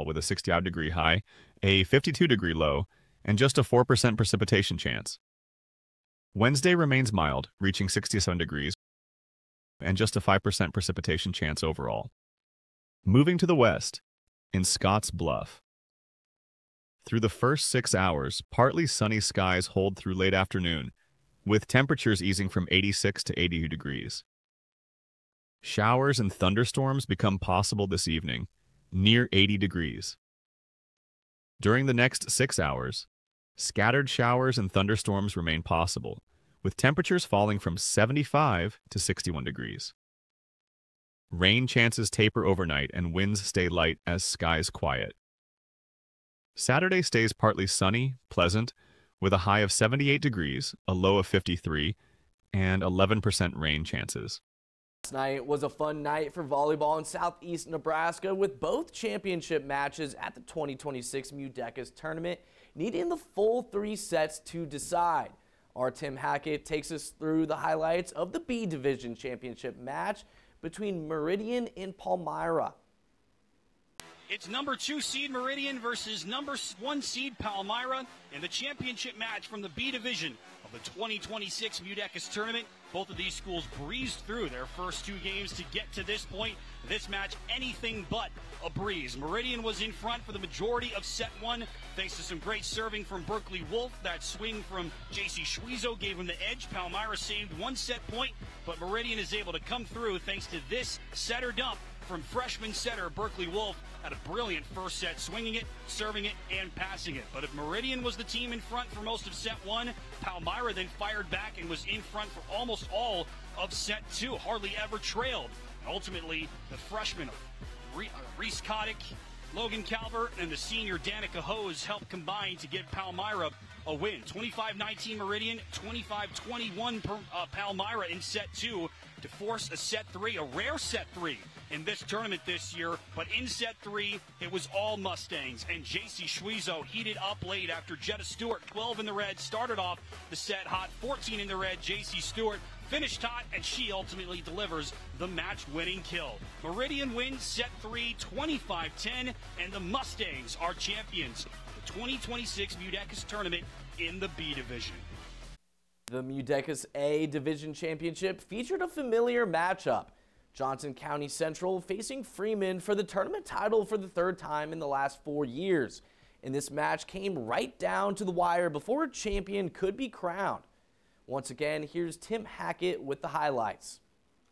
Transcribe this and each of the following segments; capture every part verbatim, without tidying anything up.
snowfall with a sixty-five degree high, a fifty-two degree low, and just a four percent precipitation chance. Wednesday remains mild, reaching sixty-seven degrees, and just a five percent precipitation chance overall. Moving to the west, in Scotts Bluff. Through the first six hours, partly sunny skies hold through late afternoon, with temperatures easing from eighty-six to eighty degrees. Showers and thunderstorms become possible this evening, near eighty degrees. During the next six hours, scattered showers and thunderstorms remain possible, with temperatures falling from seventy-five to sixty-one degrees. Rain chances taper overnight and winds stay light as skies quiet. Saturday stays partly sunny, pleasant, with a high of seventy-eight degrees, a low of fifty-three, and eleven percent rain chances. Last night was a fun night for volleyball in southeast Nebraska, with both championship matches at the twenty twenty-six MUDECAS tournament needing the full three sets to decide. Our Tim Hackett takes us through the highlights of the B Division championship match between Meridian and Palmyra. It's number two seed Meridian versus number one seed Palmyra in the championship match from the B Division of the twenty twenty-six MUDECAS tournament. Both of these schools breezed through their first two games to get to this point. This match, anything but a breeze. Meridian was in front for the majority of set one, thanks to some great serving from Berkeley Wolf. That swing from J C Schwiezo gave him the edge. Palmyra saved one set point, but Meridian is able to come through thanks to this setter dump from freshman setter Berkeley Wolf. Had a brilliant first set, swinging it, serving it, and passing it. But if Meridian was the team in front for most of set one, Palmyra then fired back and was in front for almost all of set two, hardly ever trailed. And ultimately, the freshmen Reese Kotick, Logan Calvert, and the senior Danica Hose helped combine to give Palmyra a win. twenty-five nineteen Meridian, twenty-five twenty-one uh, Palmyra in set two to force a set three, a rare set three in this tournament this year. But in set three, it was all Mustangs, and J C Schwiezo heated up late after Jetta Stewart, twelve in the red, started off the set hot, fourteen in the red. J C Stewart finished hot, and she ultimately delivers the match-winning kill. Meridian wins set three, twenty-five ten, and the Mustangs are champions of the twenty twenty-six MUDECAS tournament in the B Division. The MUDECAS A Division Championship featured a familiar matchup. Johnson County Central facing Freeman for the tournament title for the third time in the last four years. And this match came right down to the wire before a champion could be crowned. Once again, here's Tim Hackett with the highlights.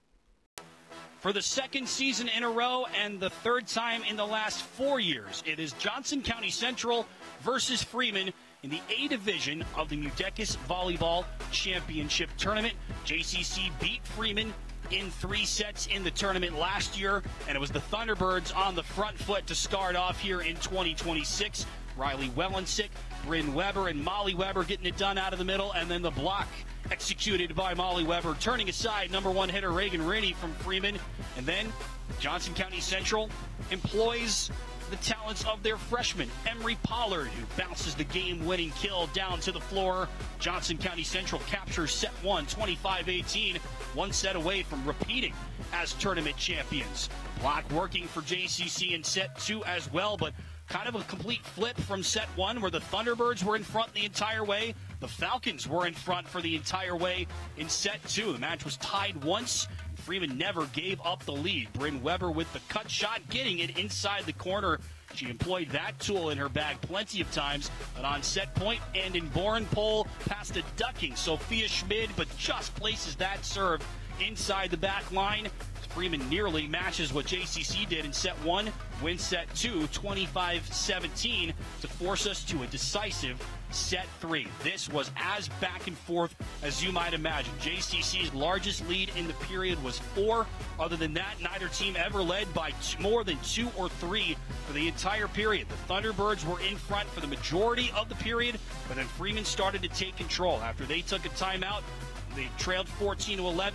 For the second season in a row and the third time in the last four years, it is Johnson County Central versus Freeman in the A Division of the MUDECAS Volleyball Championship Tournament. J C C beat Freeman in three sets in the tournament last year, and it was the Thunderbirds on the front foot to start off here in twenty twenty-six. Riley Wellensick, Bryn Weber, and Molly Weber getting it done out of the middle, and then the block executed by Molly Weber, turning aside number one hitter Reagan Rennie from Freeman. And then Johnson County Central employs the talents of their freshman, Emery Pollard, who bounces the game-winning kill down to the floor. Johnson County Central captures set one, twenty-five eighteen, one set away from repeating as tournament champions. Block working for J C C in set two as well, but kind of a complete flip from set one, where the Thunderbirds were in front the entire way. The Falcons were in front for the entire way in set two. The match was tied once. Freeman never gave up the lead. Bryn Weber with the cut shot, getting it inside the corner. She employed that tool in her bag plenty of times, but on set point and in Bourne pole, past a ducking Sophia Schmid, but just places that serve inside the back line. Freeman nearly matches what J C C did in set one, wins set two, twenty-five seventeen, to force us to a decisive set three. This was as back and forth as you might imagine. J C C's largest lead in the period was four. Other than that, neither team ever led by two, more than two or three for the entire period. The Thunderbirds were in front for the majority of the period, but then Freeman started to take control. After they took a timeout, they trailed fourteen to eleven.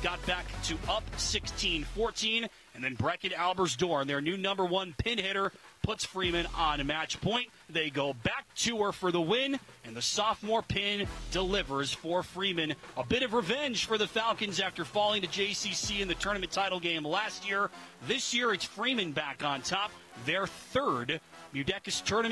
got back to up sixteen fourteen, and then Brecken Albersdorf, their new number one pin hitter, puts Freeman on match point. They go back to her for the win, and the sophomore pin delivers for Freeman. A bit of revenge for the Falcons after falling to J C C in the tournament title game last year. This year, it's Freeman back on top, their third Mudecas tournament